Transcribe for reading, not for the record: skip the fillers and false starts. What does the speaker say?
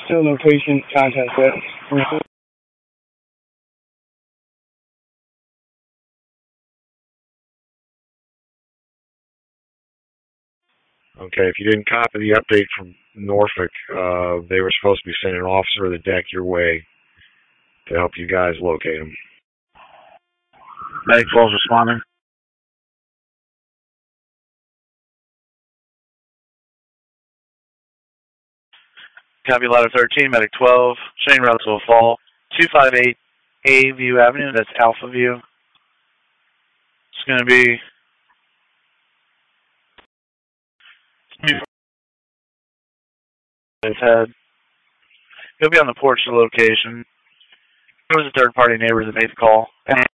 Still location, content set. Okay, if you didn't copy the update from Norfolk, they were supposed to be sending an officer of the deck your way to help you guys locate them. Medic 12 responding. Copy ladder 13, Medic 12, showing route to a fall. 258 A View Avenue, that's Alpha View. It's going to be his head. He'll be on the porch of the location. There was a third-party neighbor that made the call.